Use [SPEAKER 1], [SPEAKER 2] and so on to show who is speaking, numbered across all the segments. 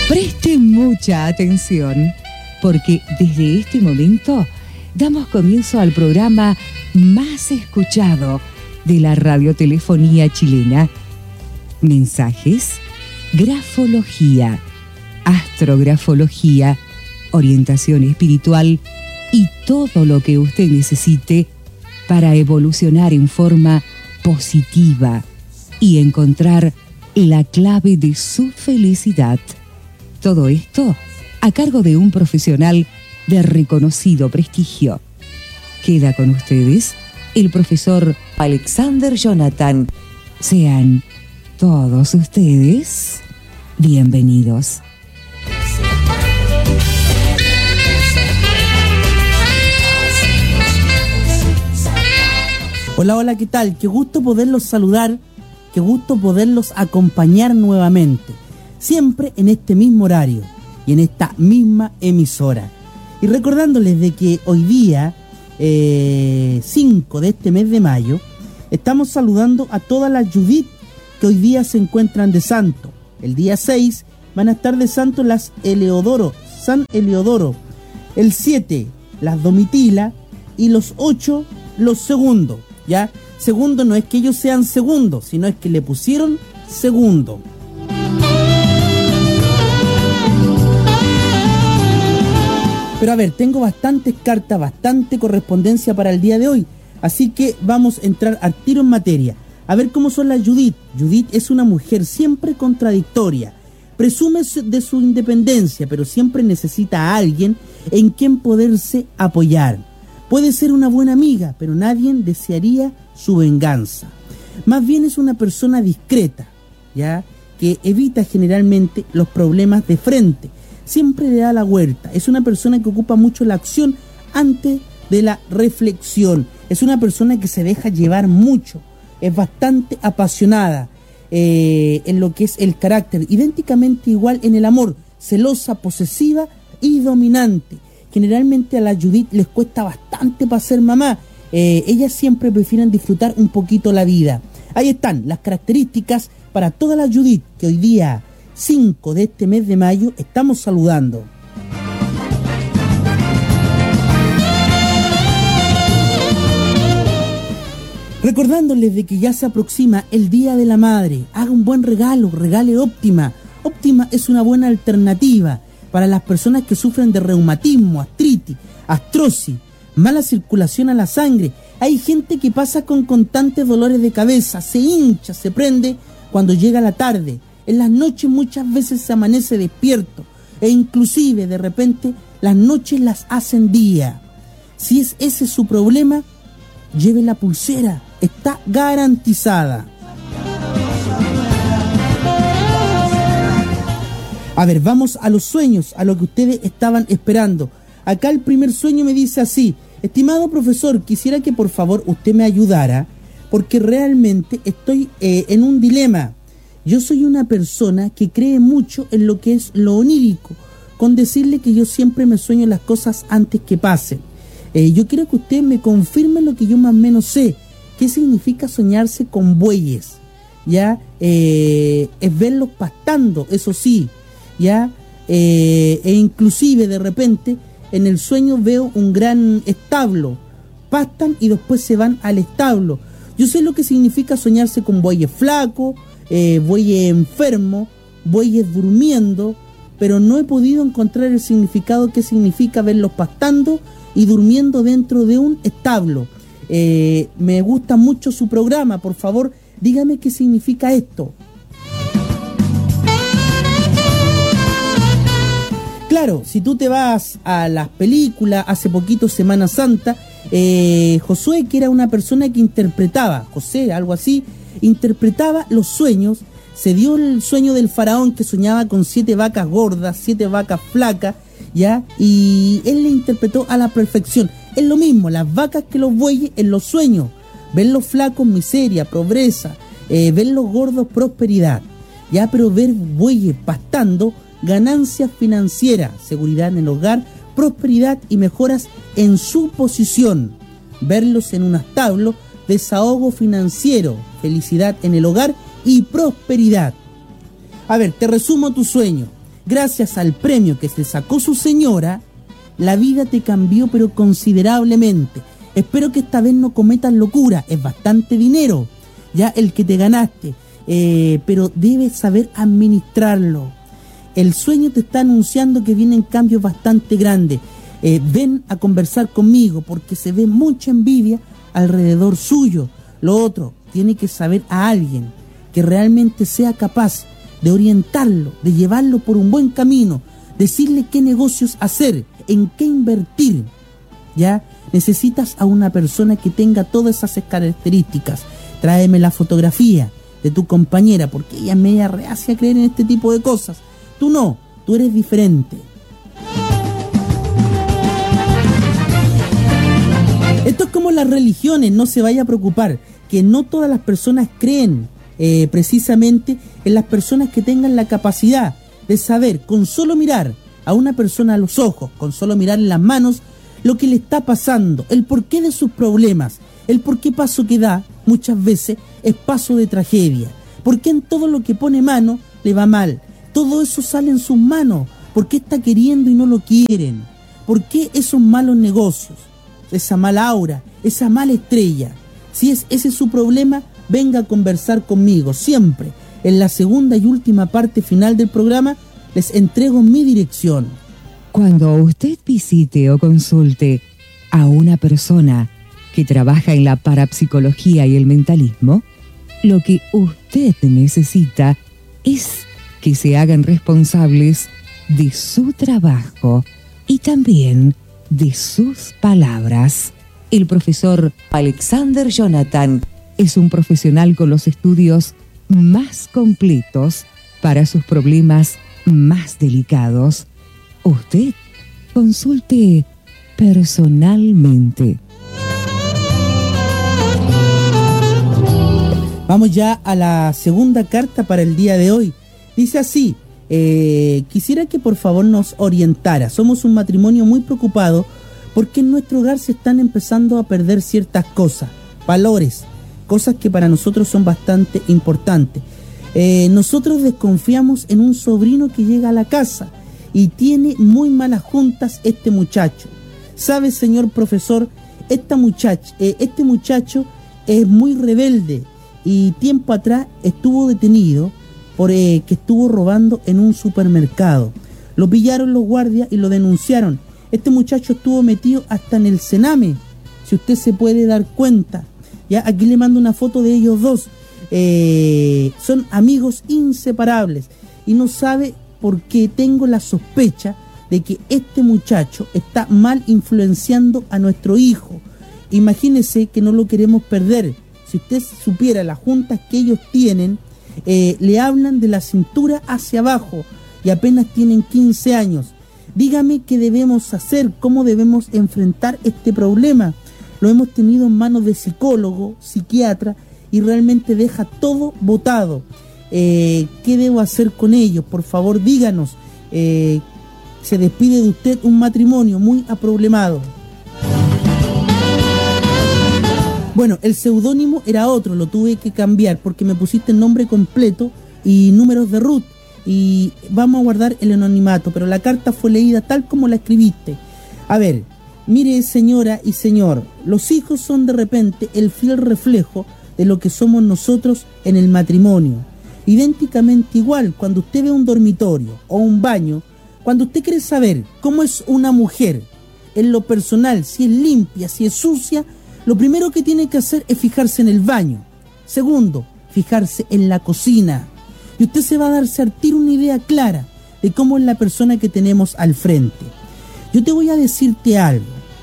[SPEAKER 1] Preste mucha atención, porque desde este momento damos comienzo al programa más escuchado de la radiotelefonía chilena. Mensajes, grafología, astrografología, orientación espiritual y todo lo que usted necesite para evolucionar en forma positiva y encontrar la clave de su felicidad. Todo esto a cargo de un profesional de reconocido prestigio. Queda con ustedes el profesor Alexander Jonathan. Sean todos ustedes bienvenidos.
[SPEAKER 2] Hola, hola, ¿qué tal? Qué gusto poderlos saludar, qué gusto poderlos acompañar nuevamente, siempre en este mismo horario y en esta misma emisora. Y recordándoles de que hoy día, 5 de este mes de mayo, estamos saludando a todas las Judith que hoy día se encuentran de santo. El día 6 van a estar de santo las Eleodoro, San Eleodoro. El 7, las Domitila, y los 8, los Segundo. ¿Ya? Segundo no es que ellos sean segundos, sino es que le pusieron segundo. Pero a ver, tengo bastantes cartas, bastante correspondencia para el día de hoy, así que vamos a entrar al tiro en materia. A ver cómo son las Judith. Judith es una mujer siempre contradictoria. Presume de su independencia, pero siempre necesita a alguien en quien poderse apoyar. Puede ser una buena amiga, pero nadie desearía su venganza. Más bien es una persona discreta, ¿ya? Que evita generalmente los problemas de frente. Siempre le da la vuelta. Es una persona que ocupa mucho la acción antes de la reflexión. Es una persona que se deja llevar mucho. Es bastante apasionada en lo que es el carácter. Idénticamente igual en el amor. Celosa, posesiva y dominante. Generalmente a la Judith les cuesta bastante para ser mamá. Ellas siempre prefieren disfrutar un poquito la vida. Ahí están las características para toda la Judith que hoy día, 5 de este mes de mayo, estamos saludando. Recordándoles de que ya se aproxima el Día de la Madre. Haga un buen regalo, regale Óptima. Óptima es una buena alternativa para las personas que sufren de reumatismo, artritis, artrosis, mala circulación a la sangre. Hay gente que pasa con constantes dolores de cabeza, se hincha, se prende cuando llega la tarde. En las noches muchas veces se amanece despierto e inclusive de repente las noches las hacen día. Si es ese su problema, lleve la pulsera, está garantizada. A ver, vamos a los sueños, a lo que ustedes estaban esperando. Acá el primer sueño me dice así: estimado profesor, quisiera que por favor usted me ayudara, porque realmente estoy en un dilema. Yo soy una persona que cree mucho en lo que es lo onírico, con decirle que yo siempre me sueño las cosas antes que pasen. Yo quiero que usted me confirme lo que yo más o menos sé. ¿Qué significa soñarse con bueyes? ¿Ya? Es verlos pastando, eso sí. ¿Ya? E inclusive de repente en el sueño veo un gran establo, pastan y después se van al establo. Yo sé lo que significa soñarse con bueyes flacos, bueyes enfermos, bueyes durmiendo, pero no he podido encontrar el significado que significa verlos pastando y durmiendo dentro de un establo. Me gusta mucho su programa, por favor dígame qué significa esto. Claro, si tú te vas a las películas, hace poquito Semana Santa, Josué, que era una persona que interpretaba, José, algo así, interpretaba los sueños. Se dio el sueño del faraón que soñaba con 7 vacas gordas, 7 vacas flacas, ¿ya? Y él le interpretó a la perfección. Es lo mismo, las vacas que los bueyes en los sueños. Ver los flacos, miseria, pobreza, ver los gordos, prosperidad, ¿ya? Pero ver bueyes pastando, ganancias financieras, seguridad en el hogar, prosperidad y mejoras en su posición. Verlos en un establo, desahogo financiero, felicidad en el hogar y prosperidad. A ver, te resumo tu sueño. gracias al premio que se sacó su señora, la vida te cambió pero considerablemente. Espero que esta vez no cometas locura, es bastante dinero, ya el que te ganaste, pero debes saber administrarlo. El sueño te está anunciando que vienen cambios bastante grandes. Ven a conversar conmigo porque se ve mucha envidia alrededor suyo. Lo otro, tiene que saber a alguien que realmente sea capaz de orientarlo, de llevarlo por un buen camino, decirle qué negocios hacer, en qué invertir. ¿Ya? Necesitas a una persona que tenga todas esas características. Tráeme la fotografía de tu compañera, porque ella es media reacia a creer en este tipo de cosas. Tú no, tú eres diferente. Esto es como las religiones, no se vaya a preocupar, que no todas las personas creen precisamente en las personas que tengan la capacidad de saber, con solo mirar a una persona a los ojos, con solo mirar en las manos, lo que le está pasando, el porqué de sus problemas, el porqué paso que da, muchas veces, es paso de tragedia. Porque en todo lo que pone mano, le va mal. Todo eso sale en sus manos. ¿Por qué está queriendo y no lo quieren? ¿Por qué esos malos negocios? Esa mala aura, esa mala estrella. Si ese es su problema, venga a conversar conmigo. Siempre, en la segunda y última parte final del programa, les entrego mi dirección.
[SPEAKER 1] Cuando usted visite o consulte a una persona que trabaja en la parapsicología y el mentalismo, lo que usted necesita es que se hagan responsables de su trabajo y también de sus palabras. El profesor Alexander Jonathan es un profesional con los estudios más completos para sus problemas más delicados. Usted consulte personalmente.
[SPEAKER 2] Vamos ya a la segunda carta para el día de hoy. Dice así: quisiera que por favor nos orientara. Somos un matrimonio muy preocupado porque en nuestro hogar se están empezando a perder ciertas cosas, valores, cosas que para nosotros son bastante importantes. Nosotros desconfiamos en un sobrino que llega a la casa y tiene muy malas juntas este muchacho. ¿Sabe, señor profesor? Este muchacho es muy rebelde y tiempo atrás estuvo detenido por que estuvo robando en un supermercado. Lo pillaron los guardias y lo denunciaron. Este muchacho estuvo metido hasta en el Sename, si usted se puede dar cuenta. Ya aquí le mando una foto de ellos dos. Son amigos inseparables y no sabe por qué tengo la sospecha de que este muchacho está mal influenciando a nuestro hijo. Imagínese que no lo queremos perder. Si usted supiera las juntas que ellos tienen, le hablan de la cintura hacia abajo y apenas tienen 15 años. Dígame qué debemos hacer, cómo debemos enfrentar este problema. Lo hemos tenido en manos de psicólogo, psiquiatra, y realmente deja todo botado. ¿Qué debo hacer con ellos? Por favor, díganos. Se despide de usted un matrimonio muy aproblemado. Bueno, el seudónimo era otro, lo tuve que cambiar porque me pusiste el nombre completo y números de RUT y vamos a guardar el anonimato, pero la carta fue leída tal como la escribiste. A ver, mire, señora y señor, los hijos son de repente el fiel reflejo de lo que somos nosotros en el matrimonio. Idénticamente igual, cuando usted ve un dormitorio o un baño, cuando usted quiere saber cómo es una mujer en lo personal, si es limpia, si es sucia, lo primero que tiene que hacer es fijarse en el baño. Segundo, fijarse en la cocina. Y usted se va a darse al tiro una idea clara de cómo es la persona que tenemos al frente. Yo te voy a decirte algo.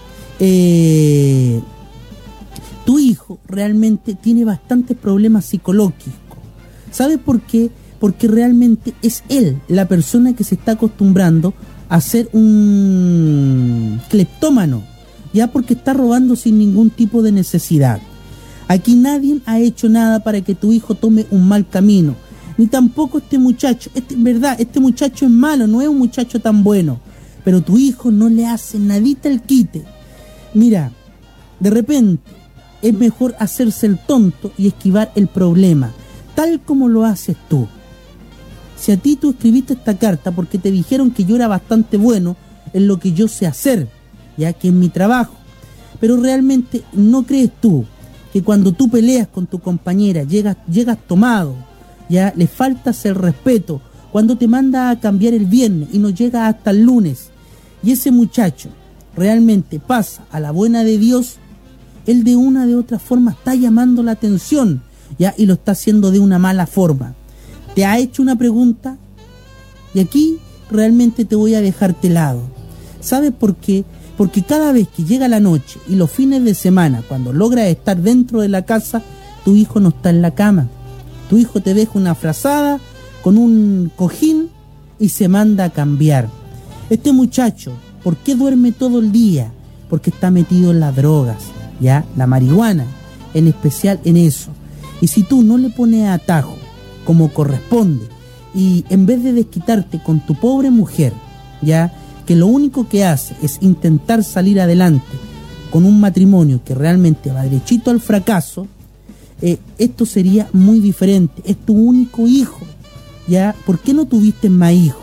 [SPEAKER 2] Tu hijo realmente tiene bastantes problemas psicológicos. ¿Sabes por qué? Porque realmente es él la persona que se está acostumbrando a ser un cleptómano, ya porque está robando sin ningún tipo de necesidad. Aquí nadie ha hecho nada para que tu hijo tome un mal camino, ni tampoco este muchacho. Este muchacho es malo, no es un muchacho tan bueno, pero tu hijo no le hace nadita el quite. Mira, de repente es mejor hacerse el tonto y esquivar el problema, tal como lo haces tú. si a ti tú escribiste esta carta porque te dijeron que yo era bastante bueno en lo que yo sé hacer, ya que es mi trabajo, pero realmente no crees tú que cuando tú peleas con tu compañera llegas tomado, ya le faltas el respeto, cuando te manda a cambiar el viernes y no llega hasta el lunes, y ese muchacho realmente pasa a la buena de Dios, él de una de otra forma está llamando la atención, ya, y lo está haciendo de una mala forma. Te ha hecho una pregunta y aquí realmente te voy a dejarte helado. ¿Sabes por qué? Porque cada vez que llega la noche y los fines de semana, cuando logras estar dentro de la casa, tu hijo no está en la cama. Tu hijo te deja una frazada con un cojín y se manda a cambiar. Este muchacho, ¿por qué duerme todo el día? Porque está metido en las drogas, ya, la marihuana, en especial en eso. Y si tú no le pones atajo como corresponde, y en vez de desquitarte con tu pobre mujer, ya, que lo único que hace es intentar salir adelante con un matrimonio que realmente va derechito al fracaso, esto sería muy diferente. Es tu único hijo, ya. ¿Por qué no tuviste más hijos?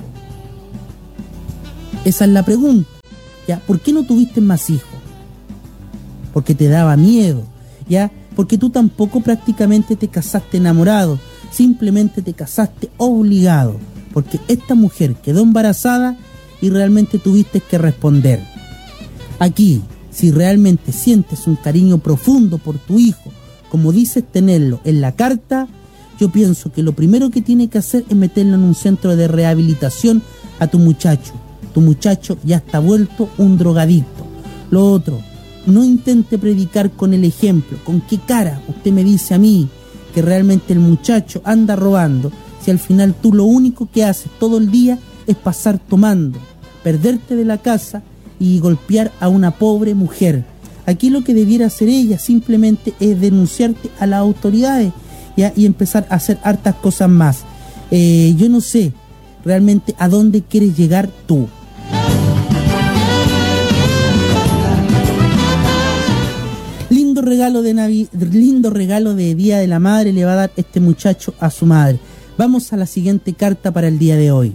[SPEAKER 2] Esa es la pregunta, ya. ¿Por qué no tuviste más hijos? Porque te daba miedo, ya. Porque tú tampoco prácticamente te casaste enamorado, simplemente te casaste obligado, porque esta mujer quedó embarazada y realmente tuviste que responder. Aquí, si realmente sientes un cariño profundo por tu hijo, como dices tenerlo en la carta, yo pienso que lo primero que tiene que hacer es meterlo en un centro de rehabilitación a tu muchacho. Tu muchacho ya está vuelto un drogadicto. Lo otro, no intente predicar con el ejemplo. ¿Con qué cara usted me dice a mí que realmente el muchacho anda robando, si al final tú lo único que haces todo el día es pasar tomando, perderte de la casa y golpear a una pobre mujer? Aquí lo que debiera hacer ella simplemente es denunciarte a las autoridades, ¿ya? Y empezar a hacer hartas cosas más. Yo no sé realmente a dónde quieres llegar tú. Lindo regalo de Día de la Madre le va a dar este muchacho a su madre. Vamos a la siguiente carta para el día de hoy.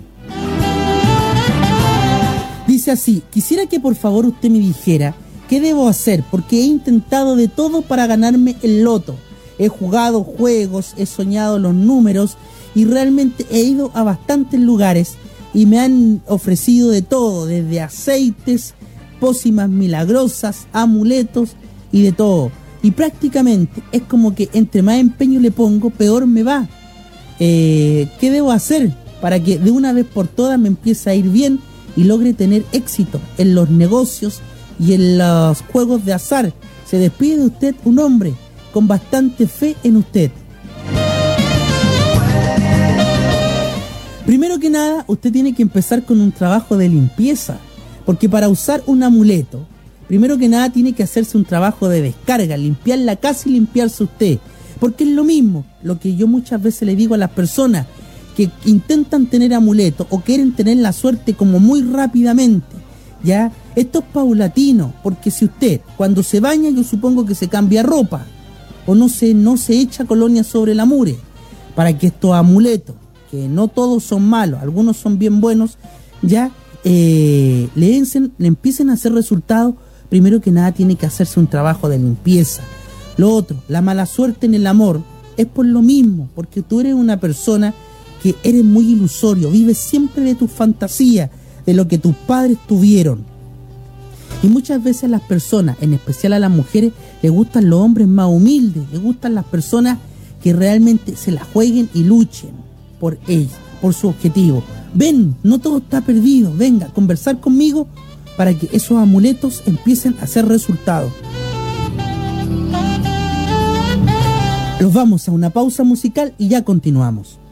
[SPEAKER 2] Dice así: quisiera que por favor usted me dijera qué debo hacer, porque he intentado de todo para ganarme el loto. He jugado juegos, he soñado los números y realmente he ido a bastantes lugares y me han ofrecido de todo, desde aceites, pócimas milagrosas, amuletos y de todo. Y prácticamente es como que entre más empeño le pongo, peor me va. ¿Qué debo hacer para que de una vez por todas me empiece a ir bien y logre tener éxito en los negocios y en los juegos de azar? Se despide de usted un hombre con bastante fe en usted. Primero que nada, usted tiene que empezar con un trabajo de limpieza, porque para usar un amuleto, primero que nada tiene que hacerse un trabajo de descarga, limpiar la casa y limpiarse usted, porque es lo mismo lo que yo muchas veces le digo a las personas que intentan tener amuletos o quieren tener la suerte como muy rápidamente, ¿ya? Esto es paulatino, porque si usted cuando se baña, yo supongo que se cambia ropa o no se echa colonia sobre la mure, para que estos amuletos, que no todos son malos, algunos son bien buenos, ya le empiecen a hacer resultados. Primero que nada tiene que hacerse un trabajo de limpieza. Lo otro, la mala suerte en el amor es por lo mismo, porque tú eres una persona que eres muy ilusorio, vives siempre de tus fantasías, de lo que tus padres tuvieron. Y muchas veces a las personas, en especial a las mujeres, les gustan los hombres más humildes, les gustan las personas que realmente se la jueguen y luchen por ellas, por su objetivo. Ven, no todo está perdido, venga a conversar conmigo para que esos amuletos empiecen a hacer resultados. Nos vamos a una pausa musical y ya continuamos.